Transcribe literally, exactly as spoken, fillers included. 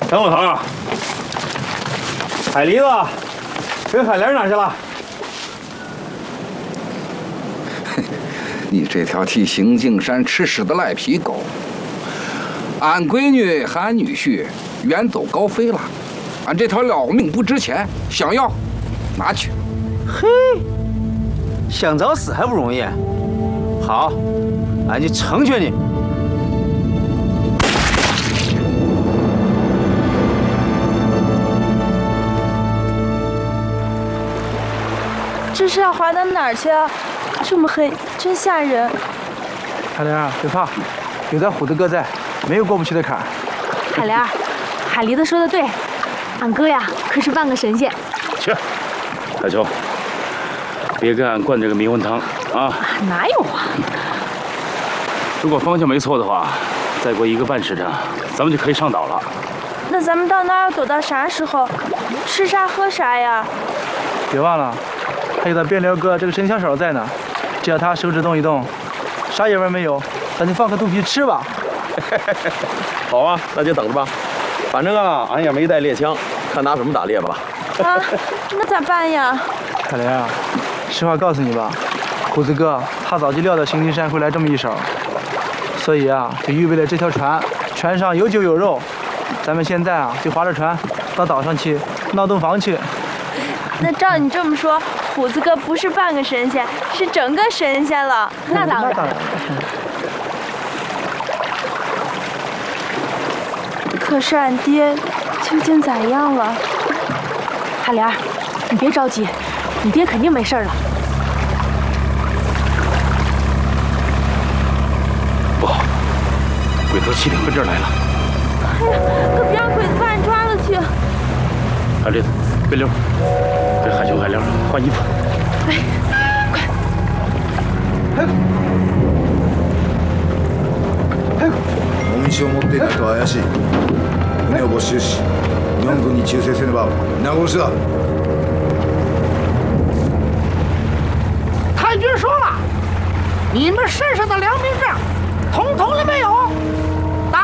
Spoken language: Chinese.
等我堂，海狸子跟海莲哪去了？ 你这条替行径山吃屎的赖皮狗！俺闺女和俺女婿远走高飞了，俺这条老命不值钱，想要拿去。 嘿，想找死还不容易。好，俺就成全你。 这是要滑到哪儿去啊？这么黑，真吓人。 海莲，别怕，有咱虎子哥在，没有过不去的坎儿。 海莲，海狸子说的对，俺哥呀可是半个神仙。 去，大秋，别给俺灌这个迷魂汤啊！ 哪有啊？ 如果方向没错的话，再过一个半时辰，咱们就可以上岛了。 那咱们到那儿要躲到啥时候？吃啥喝啥呀？ 别忘了。 还有咱边辽哥这个神枪手在呢，只要他手指动一动，啥野味没有，咱就放颗肚皮吃吧。 好啊，那就等着吧。反正啊，俺也没带猎枪，看拿什么打猎吧。 啊，那咋办呀？ 海莲啊，实话告诉你吧，虎子哥他早就料到行军山会来这么一手，所以啊，就预备了这条船，船上有酒有肉。咱们现在啊，就划着船到岛上去闹洞房去。 那照你这么说。 虎子哥不是半个神仙，是整个神仙了。 那当然。 可是俺爹究竟咋样了？ 海莲，你别着急，你爹肯定没事了。 不好，鬼头七灵奔这儿来了。 哎呀，可别让鬼子把俺抓了去！ 海狸子，别溜，给海兄海莲换衣服。 哎，快！ 早く！早く！ 紋章を持っていないと怪しい。船を没収し、日本軍に忠誠せねば皆殺しだ。 太君说了，你们身上的良民证